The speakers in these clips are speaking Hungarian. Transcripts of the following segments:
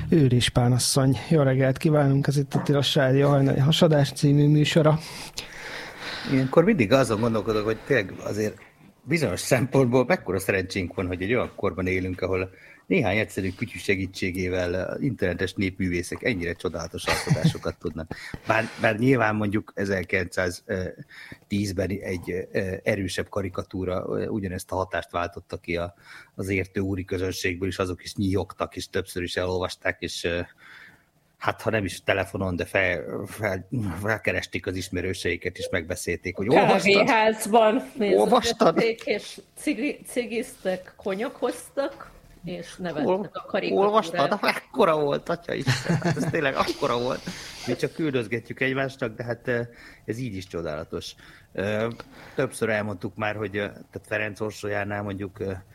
Őr Ispán asszony. Jó reggelt kívánunk, ez itt a Tilos Rádió hajnali hasadás című műsora. Ilyenkor mindig azon gondolkodok, hogy tényleg azért bizonyos szempontból mekkora szerencsénk van, hogy egy olyan korban élünk, ahol néhány egyszerű kütyű segítségével internetes népművészek ennyire csodálatos alkotásokat tudnak. Bár nyilván mondjuk 1910-ben egy erősebb karikatúra ugyanezt a hatást váltotta ki az értő úri közönségből, és azok is nyíjogtak, és többször is elolvasták, és hát ha nem is telefonon, de felkeresték az ismerőseiket, és megbeszélték, hogy olvastad? Kávéházban olvastad? És cigiztek, konyakoztak, és nevettek a karikatúrát. Olvastad? Akkora volt, atya Isten, hát ez tényleg akkora volt. Mi csak küldözgetjük egymásnak, de hát ez így is csodálatos. Többször elmondtuk már, hogy tehát Ferenc Orsolyánál mondjuk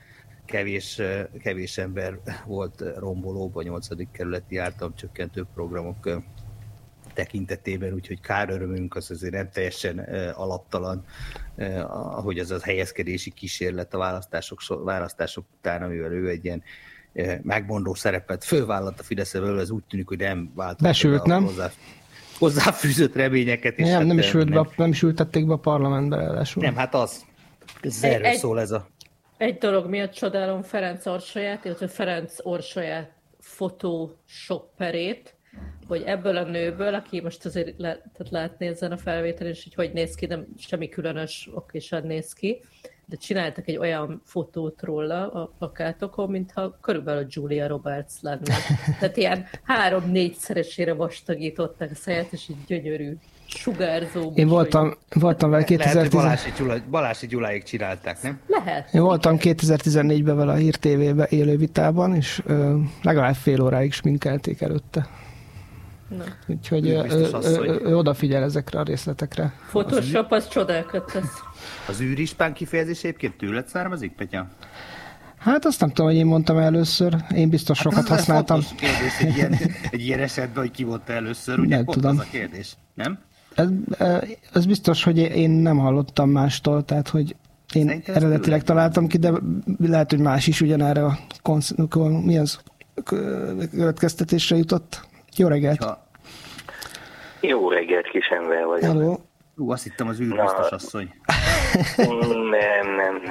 kevés ember volt rombolóban, a 8. kerületi ártalomcsökkentő programok tekintetében, úgyhogy kár örömünk az azért nem teljesen alaptalan, ahogy az a helyezkedési kísérlet a választások után, amivel ő egy ilyen megmondó szerepet fölvállalt a Fideszről, ez úgy tűnik, hogy nem változott. Besült, nem? Hozzáfűzött reményeket. És nem is ültették be a parlamentbe ráadásul. Nem, hát az. Erről szól ez a... Egy dolog miatt csodálom Ferenc Orsolyát, illetve Ferenc Orsolyát photoshopperét, hogy ebből a nőből, aki most azért látni ezen a felvételen, és hogy néz ki, nem semmi különös okésan néz ki, de csináltak egy olyan fotót róla a plakátokon, mintha körülbelül Julia Roberts lenne. Tehát ilyen 3-4-szeresére vastagították a száját, és így gyönyörű, sugárzó. Én voltam vele 2010... Balási Gyuláig csinálták, nem? Lehet. Én voltam 2014-ben vele a Hír TV-be élő vitában, és legalább fél óráig sminkelték előtte. Na. Úgyhogy ő odafigyel ezekre a részletekre. Photoshop az csodákat tesz. Az Őr Ispán kifejezés egyébként tőled származik, Petya? Hát azt nem tudom, hogy én mondtam először. Én biztos sokat használtam. Kérdés egy ilyen esetben, hogy ki volt először, ugye nem pont tudom. Az a kérdés, nem? Ez biztos, hogy én nem hallottam mástól, tehát hogy én szerintem eredetileg találtam ki, de lehet, hogy más is ugyanerre a következtetésre jutott. Jó reggelt! Jó reggelt, Kis Ember vagyok. Hello. Azt hittem az űrbiztos asszony. Nem.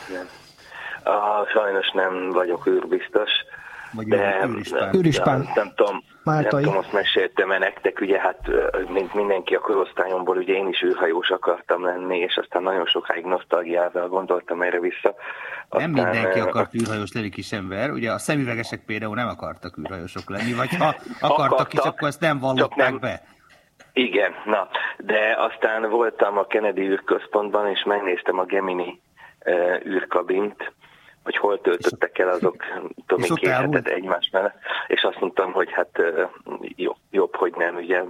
Sajnos nem vagyok űrbiztos. De Őrispán. Nem tudom, azt meséltem-e nektek, ugye hát, mint mindenki a korosztályomból, ugye én űrhajós űrhajós akartam lenni, és aztán nagyon sokáig nosztalgiával gondoltam erre vissza. Nem mindenki akart űrhajós lenni, Kis Ember, ugye a szemüvegesek például nem akartak űrhajósok lenni, vagy ha akartak is, akkor ezt nem vallották be. Igen, de aztán voltam a Kennedy űrközpontban, és megnéztem a Gemini űrkabint, hogy hol töltöttek el azok, tudom, 2 hetet egymás mellett, és azt mondtam, hogy hát jobb, hogy nem, ugye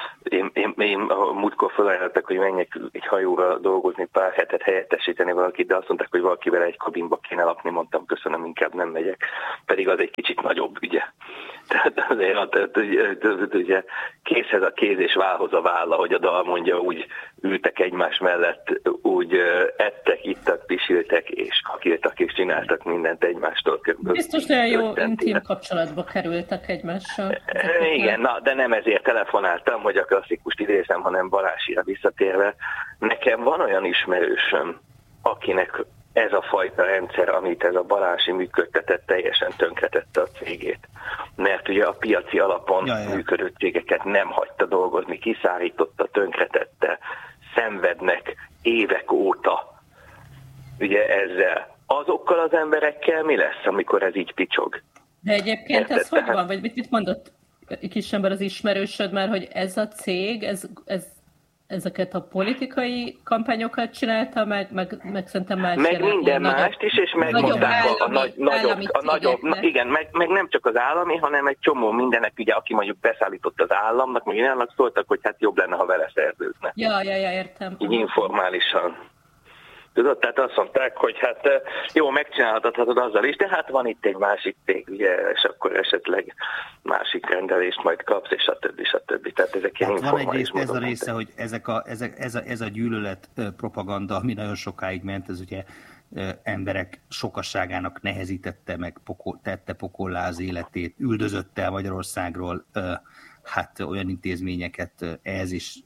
én múltkor felajánlottak, hogy menjek egy hajóra dolgozni, pár hetet helyettesíteni valakit, de azt mondták, hogy valakivel egy kabinba kéne lakni, mondtam, köszönöm, inkább nem megyek, pedig az egy kicsit nagyobb, ugye. Tehát azért ugye kézhez a kéz és válhoz a válla, hogy a dal mondja, úgy ültek egymás mellett, úgy ettek, ittak, pisiltek, és kakiltak, és csináltak mindent egymástól. Biztos nagyon jó intim kapcsolatba kerültek egymással. Igen, de nem ezért telefonáltam, hogy a klasszikust idézem, hanem Balázsira visszatérve. Nekem van olyan ismerősöm, akinek ez a fajta rendszer, amit ez a Balázsi működtetett, teljesen tönkretette a cégét. Mert ugye a piaci alapon működő cégeket nem hagyta dolgozni, kiszállította, tönkretette, szenvednek évek óta ugye ezzel. Azokkal az emberekkel mi lesz, amikor ez így picsog? De egyébként ez hogy van? Vagy mit mondott Kis Ember az ismerősöd már, hogy ez a cég, ezeket a politikai kampányokat csinálta, meg szerintem más meg minden mást is, és megmondták a nagyobb, igen, meg nem csak az állami, hanem egy csomó mindenek, ugye, aki mondjuk beszállított az államnak, meg ilyennek szóltak, hogy hát jobb lenne, ha vele szerződne. Ja, értem. Így informálisan. Tudod, tehát azt mondták, hogy hát jó, megcsinálhatod azzal is, de hát van itt egy másik cég, ugye, és akkor esetleg másik rendelést majd kapsz, és stb. Tehát ezek ilyen informális van egyrészt ez a része, mondani. hogy ez a gyűlölet propaganda, ami nagyon sokáig ment, ez ugye emberek sokasságának nehezítette meg, tette pokollá az életét, üldözötte el Magyarországról hát olyan intézményeket ehhez is,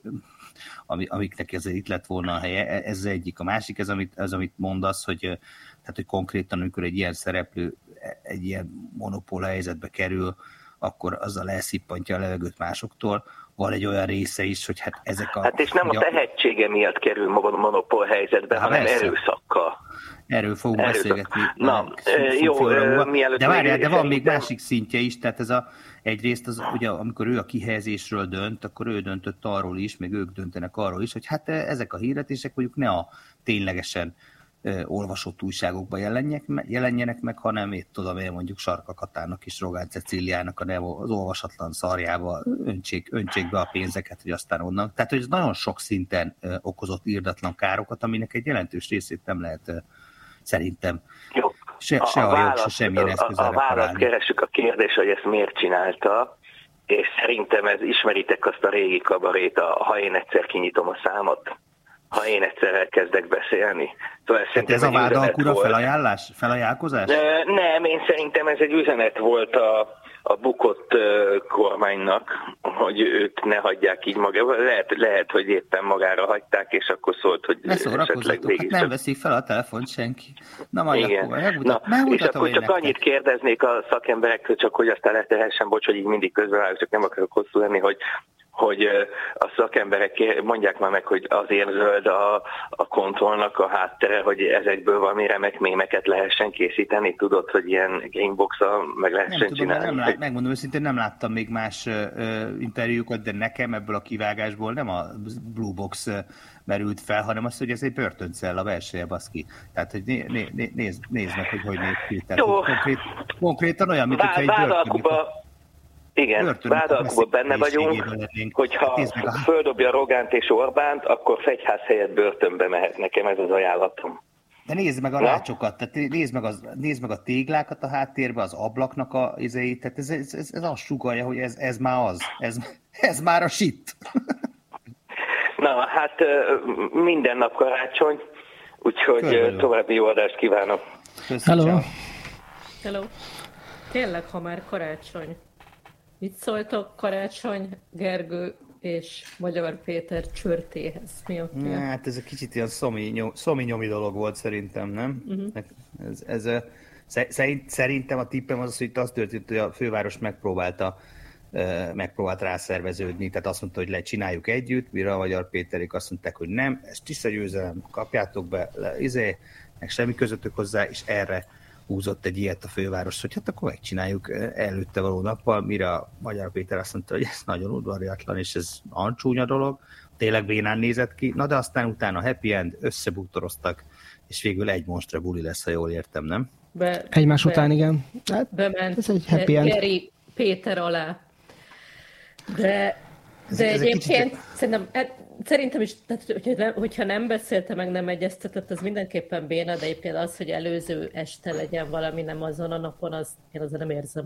amiknek ezért itt lett volna a helye. Ez az egyik. A másik, amit mondasz, hogy konkrétan, amikor egy ilyen szereplő egy ilyen monopól helyzetbe kerül, akkor azzal elszippantja a levegőt másoktól. Van egy olyan része is, hogy hát ezek a... Hát és nem a tehetsége miatt kerül monopól helyzetbe, hanem erőszakkal. Erről fogunk beszélgetni. Na, jó, mielőtt... De várjál, de van még másik szintje is, tehát ez egyrészt ugye, amikor ő a kihelyezésről dönt, akkor ő döntött arról is, meg ők döntenek arról is, hogy hát ezek a hirdetések mondjuk ne a ténylegesen olvasott újságokban jelenjenek meg, hanem itt tudom én mondjuk Sarka Katának és Rogán Cecíliának az olvasatlan szarjába öntsék be a pénzeket, hogy aztán onnan. Tehát, hogy ez nagyon sok szinten okozott irdatlan károkat, aminek egy jelentős részét nem lehet szerintem se a jog, se semmilyen eszközzel reparálni. A választ keressük a kérdés, hogy ezt miért csinálta, és szerintem ismeritek azt a régi kabarét, ha én egyszer kinyitom a számot, ha én egyszer elkezdek beszélni. Szóval ez a vádalkura felajánlkozás? Nem, én szerintem ez egy üzenet volt a bukott kormánynak, hogy őt ne hagyják így magába. Lehet, hogy éppen magára hagyták, és akkor szólt, hogy esetleg végig. Hát nem veszik fel a telefont senki. Na majd igen. Akkor és akkor csak annyit kérdeznék a szakemberektől, csak hogy aztán lehessen, bocs, hogy így mindig közbevágok, csak nem akarok hosszú lenni, hogy a szakemberek mondják már meg, hogy azért zöld a kontrollnak a háttere, hogy ezekből valami remek mémeket lehessen készíteni, tudod, hogy ilyen gamebox-a meg lehessen csinálni. Megmondom őszintén, nem láttam még más interjúkat, de nekem ebből a kivágásból nem a Blue Box merült fel, hanem az, hogy ez egy börtöncella belseje, baszki. Tehát, hogy nézd meg, hogy néz ki. Tehát, konkrétan olyan, mint hogyha egy börtönbe. Igen, vádalkuban benne vagyunk, hogyha földobja Rogánt és Orbánt, akkor fegyház helyett börtönbe mehet, nekem ez az ajánlatom. De nézd meg a rácsokat, tehát nézd meg a téglákat a háttérbe, az ablaknak a izéit, tehát ez azt sugallja, hogy ez már az, ez már a shit. Na, hát minden nap karácsony, úgyhogy további jó adást kívánok. Hello. Tényleg, ha már karácsony. Mit szóltok Karácsony Gergő és Magyar Péter csörtéhez? Mi a hát ez egy kicsit ilyen szomi-nyomi dolog volt szerintem, nem? Uh-huh. Szerintem a tippem az, hogy itt az történt, hogy a főváros megpróbált rászerveződni, tehát azt mondta, hogy lecsináljuk együtt, mire a Magyar Péterék azt mondták, hogy nem, ez tiszta győzelem, kapjátok be, meg semmi közöttök hozzá, és erre húzott egy ilyet a főváros, hogy hát akkor megcsináljuk előtte való nappal, mire a Magyar Péter azt mondta, hogy ez nagyon udvariatlan, és ez nagyon csúnya dolog, tényleg bénán nézett ki, na de aztán utána happy end, összebútoroztak, és végül egy monstre buli lesz, ha jól értem, nem? Egymás után, igen. Hát, bement ez egy happy end. Geri Péter alá. De egyébként szerintem is, tehát, hogyha nem beszélte meg, nem egyeztetett, az mindenképpen béna, de egyébként az, hogy előző este legyen valami nem azon a napon, én azért nem érzem